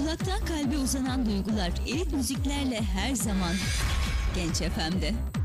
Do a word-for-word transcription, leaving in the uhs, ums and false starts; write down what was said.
Kulaktan kalbe uzanan duygular elit müziklerle her zaman Genç F M'de.